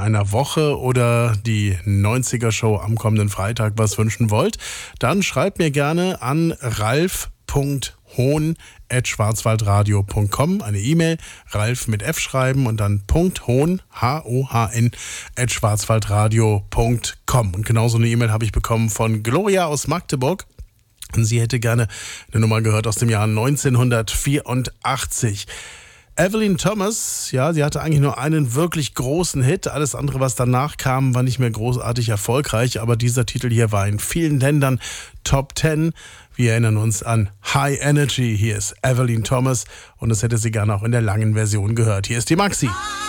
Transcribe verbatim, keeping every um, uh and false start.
einer Woche oder die neunziger-Show am kommenden Freitag was wünschen wollt, dann schreibt mir gerne an ralf punkt hohn at schwarzwaldradio punkt com eine E-Mail, Ralf mit F schreiben und dann .hohn, H O H N, at schwarzwaldradio punkt com. Und genauso eine E-Mail habe ich bekommen von Gloria aus Magdeburg. Und sie hätte gerne eine Nummer gehört aus dem Jahr neunzehnhundertvierundachtzig. Evelyn Thomas, ja, sie hatte eigentlich nur einen wirklich großen Hit. Alles andere, was danach kam, war nicht mehr großartig erfolgreich. Aber dieser Titel hier war in vielen Ländern Top Ten. Wir erinnern uns an High Energy. Hier ist Evelyn Thomas und das hätte sie gerne auch in der langen Version gehört. Hier ist die Maxi.